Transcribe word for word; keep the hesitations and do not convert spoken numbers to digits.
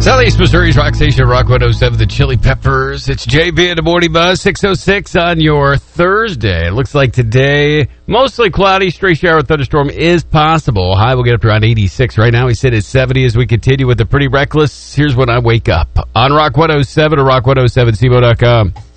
Southeast Missouri's Rock Station, Rock one oh seven, the Chili Peppers. It's J B in the Morning Buzz, six oh six on your Thursday. It looks like today, mostly cloudy, stray shower thunderstorm is possible. High will get up to around eighty-six. Right now we sit at seventy as we continue with the Pretty Reckless. Here's when I wake up on Rock one oh seven or rock one oh seven C M O dot com.